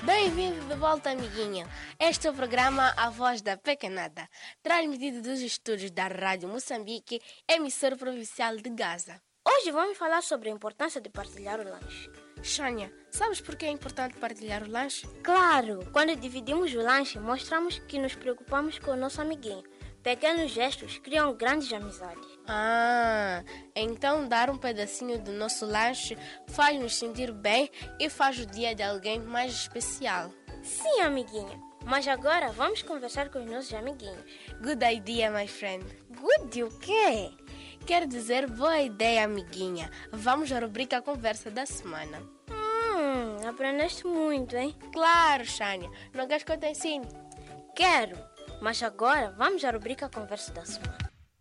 Bem-vindo de volta, amiguinha. Este é o programa A Voz da Pequenada, transmitido dos estúdios da Rádio Moçambique, emissora provincial de Gaza. Hoje vamos falar sobre a importância de partilhar o lanche. Shania, sabes por que é importante partilhar o lanche? Claro, quando dividimos o lanche, mostramos que nos preocupamos com o nosso amiguinho. Pequenos gestos criam grandes amizades. Então dar um pedacinho do nosso lanche faz nos sentir bem e faz o dia de alguém mais especial. Sim, amiguinha. Mas agora vamos conversar com os nossos amiguinhos. Good idea, my friend. Good o quê? Quer dizer, boa ideia, amiguinha. Vamos à rubrica Conversa da Semana. Aprendeste muito, hein? Claro, Shania. Não queres que eu te ensine? Quero. Mas agora vamos à rubrica Conversa da Semana.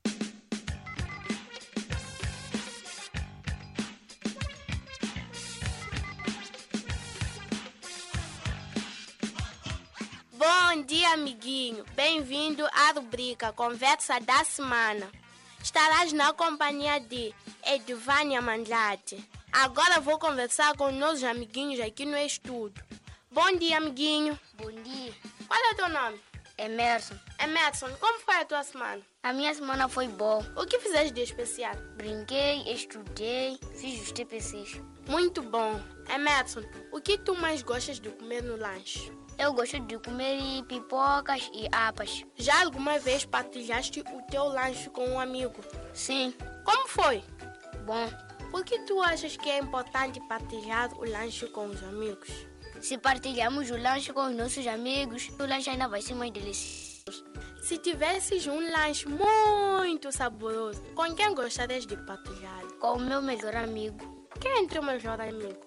Bom dia, amiguinho. Bem-vindo à rubrica Conversa da Semana. Estarás na companhia de Edvânia Mandlate. Agora vou conversar com nossos amiguinhos aqui no estúdio. Bom dia, amiguinho. Bom dia. Qual é o teu nome? Emerson. Emerson, como foi a tua semana? A minha semana foi boa. O que fizeste de especial? Brinquei, estudei, fiz os TPCs. Muito bom. Emerson, o que tu mais gostas de comer no lanche? Eu gosto de comer pipocas e apas. Já alguma vez partilhaste o teu lanche com um amigo? Sim. Como foi? Bom. Por que tu achas que é importante partilhar o lanche com os amigos? Se partilhamos o lanche com os nossos amigos, o lanche ainda vai ser mais delicioso. Se tivesses um lanche muito saboroso, com quem gostarias de partilhar? Com o meu melhor amigo. Quem é teu melhor amigo?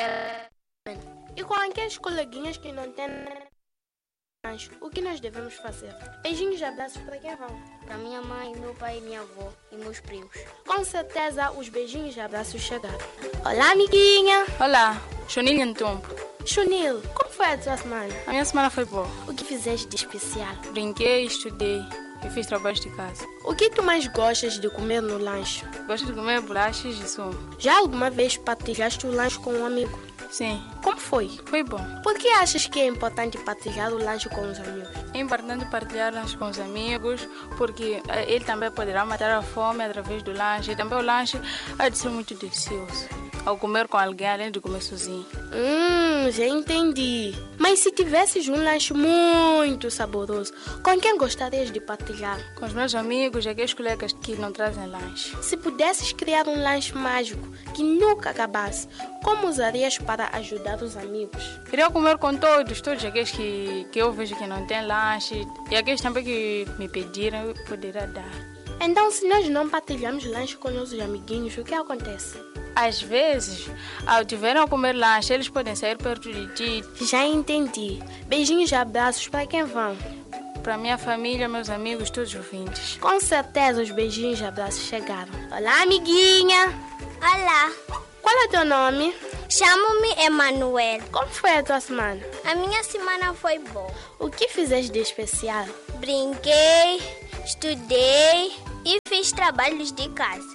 E com aqueles coleguinhas que não têm lanche, o que nós devemos fazer? Beijinhos e abraços para quem vão? Para minha mãe, meu pai, minha avó e meus primos. Com certeza os beijinhos e abraços chegaram. Olá, amiguinha! Olá, Chunil Ntumbo. Chunil, como foi a tua semana? A minha semana foi boa. O que fizeste de especial? Brinquei, estudei e fiz trabalhos de casa. O que tu mais gostas de comer no lanche? Gosto de comer bolachas e sumo. Já alguma vez partilhaste o lanche com um amigo? Sim. Como foi? Foi bom. Por que achas que é importante partilhar o lanche com os amigos? É importante partilhar o lanche com os amigos, porque ele também poderá matar a fome através do lanche. E também o lanche há de ser muito delicioso ao comer com alguém, além de comer sozinho. Já entendi. Mas se tivesses um lanche muito saboroso, com quem gostarias de partilhar? Com os meus amigos e aqueles colegas que não trazem lanche. Se pudesses criar um lanche mágico que nunca acabasse, como usarias para ajudar os amigos? Queria comer com todos aqueles que eu vejo que não têm lanche e aqueles também que me pediram, eu poderia dar. Então, se nós não partilhamos lanche com nossos amiguinhos, o que acontece? Às vezes, ao tiverem a comer lanche, eles podem sair perto de ti. Já entendi. Beijinhos e abraços para quem vão? Para minha família, meus amigos, todos os ouvintes. Com certeza os beijinhos e abraços chegaram. Olá, amiguinha! Olá, Qual é teu nome? chamo-me Emanuel. Como foi a tua semana? A minha semana foi boa. O que fizeste de especial? Brinquei, estudei e fiz trabalhos de casa.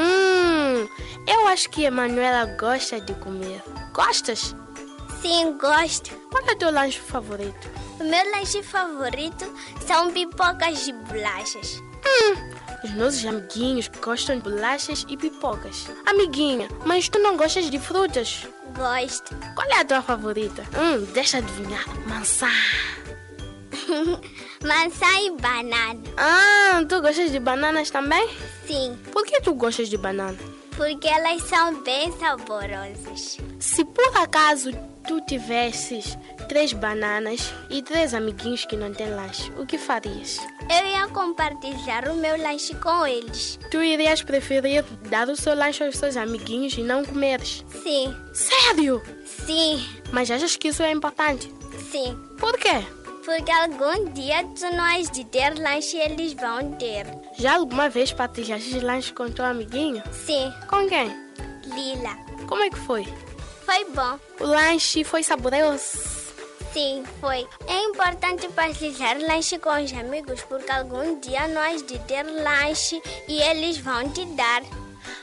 Eu acho que a Emanuela gosta de comer. Gostas? Sim, gosto. Qual é teu lanche favorito? O meu lanche favorito são pipocas de bolachas. Os nossos amiguinhos gostam de bolachas e pipocas. Amiguinha, mas tu não gostas de frutas? Gosto. Qual é a tua favorita? Deixa adivinhar. Maçã. Maçã e banana. Tu gostas de bananas também? Sim, Por que tu gostas de banana? porque elas são bem saborosas. Se por acaso tu tivesses 3 bananas e 3 amiguinhos que não têm lanche, o que farias? Eu ia compartilhar o meu lanche com eles. Tu irias preferir dar o seu lanche aos seus amiguinhos e não comeres? Sim, Sério? sim, Mas achas que isso é importante? sim. Por quê? Porque algum dia tu não has de ter lanche e eles vão ter. Já alguma vez partilhaste lanche com teu amiguinho? Sim, Com quem? Lila. Como é que foi? Foi bom. O lanche foi saboroso? Sim, foi. É importante partilhar lanche com os amigos porque algum dia nós de ter lanche e eles vão te dar.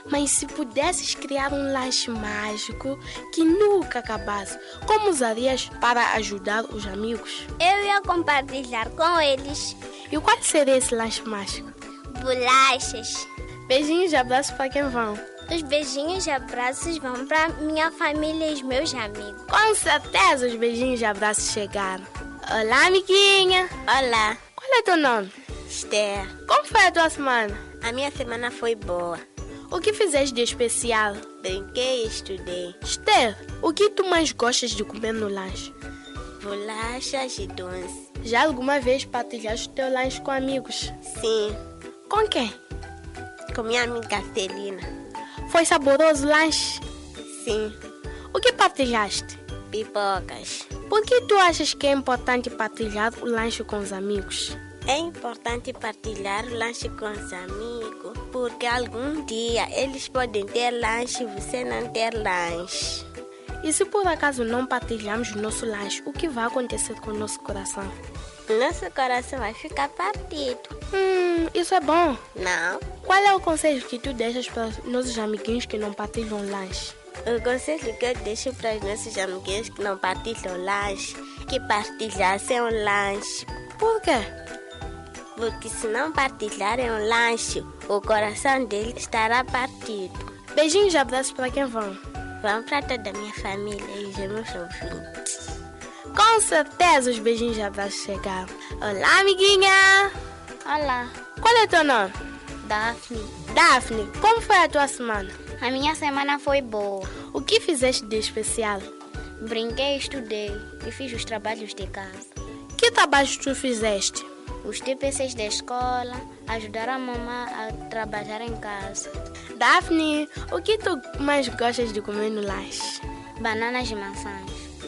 Mas se pudesses criar um lanche mágico que nunca acabasse, como usarias para ajudar os amigos? Eu ia compartilhar com eles E qual seria esse lanche mágico? bolachas. Beijinhos e abraços para quem vão. Os beijinhos e abraços vão para minha família e os meus amigos. Com certeza os beijinhos e abraços chegaram. Olá, amiguinha. Olá, Qual é teu nome? Esther. Como foi a tua semana? A minha semana foi boa. O que fizeste de especial? Brinquei e estudei. Esther, o que tu mais gostas de comer no lanche? Bolachas e doce. Já alguma vez partilhaste o teu lanche com amigos? Sim, Com quem? com minha amiga Celina. Foi saboroso o lanche? Sim, O que partilhaste? pipocas. Por que tu achas que é importante partilhar o lanche com os amigos? É importante partilhar o lanche com os amigos, porque algum dia eles podem ter lanche e você não ter lanche. E se por acaso não partilharmos o nosso lanche, o que vai acontecer com o nosso coração? Nosso coração vai ficar partido. Isso é bom. Não, Qual é o conselho que tu deixas para os nossos amiguinhos que não partilham o lanche? o conselho que eu deixo para os nossos amiguinhos que não partilham lanche, que partilhassem o lanche. Por quê? Porque se não partilharem o lanche, o coração deles estará partido. Beijinhos e abraços para quem vão. Vamos para toda a minha família e os meus ouvintes. Com certeza os beijinhos e abraços chegaram. Olá, amiguinha! Olá, Qual é teu nome? Daphne. Daphne, como foi a tua semana? A minha semana foi boa. O que fizeste de especial? Brinquei, estudei e fiz os trabalhos de casa. Que trabalhos tu fizeste? Os TPCs da escola, ajudar a mamãe a trabalhar em casa. Daphne, o que tu mais gostas de comer no lanche? Bananas e maçãs.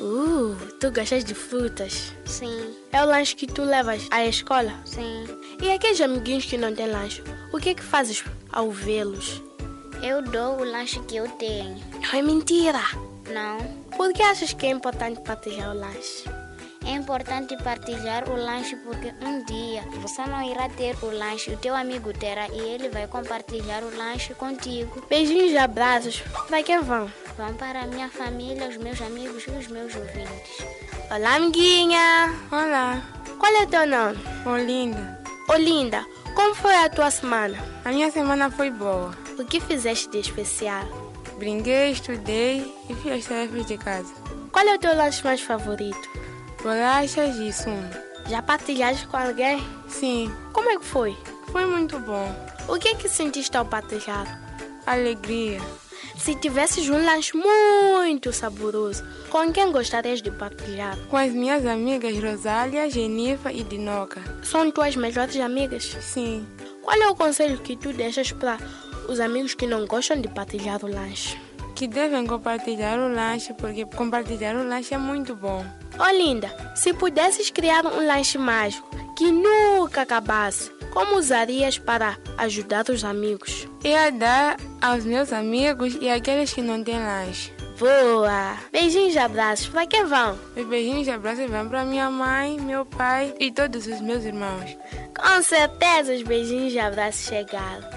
Tu gostas de frutas? Sim, É o lanche que tu levas à escola? sim. E aqueles amiguinhos que não têm lanche, o que fazes ao vê-los? Eu dou o lanche que eu tenho. É mentira! Não. Por que achas que é importante partilhar o lanche? É importante partilhar o lanche porque um dia você não irá ter o lanche, o teu amigo terá e ele vai compartilhar o lanche contigo. Beijinhos e abraços para quem vão. Vão para a minha família, os meus amigos e os meus ouvintes. Olá, amiguinha! Olá, Qual é teu nome? Olinda. Olinda, como foi a tua semana? A minha semana foi boa. O que fizeste de especial? Brinquei, estudei e fiz as tarefas de casa. Qual é o teu lanche mais favorito? Bolachas e sumo. Já partilhaste com alguém? Sim, Como é que foi? foi muito bom. O que é que sentiste ao partilhar? Alegria. Se tivesses um lanche muito saboroso, com quem gostarias de partilhar? Com as minhas amigas Rosália, Genifa e Dinoca. São tuas melhores amigas? Sim, Qual é o conselho que tu deixas para os amigos que não gostam de partilhar o lanche? que devem compartilhar o lanche porque compartilhar o lanche é muito bom. Linda, se pudesses criar um lanche mágico que nunca acabasse, como usarias para ajudar os amigos? Ia dar aos meus amigos e àqueles que não têm lanche. Boa! Beijinhos e abraços para quem vão? Os beijinhos e abraços vão para minha mãe, meu pai e todos os meus irmãos. Com certeza os beijinhos e abraços chegaram.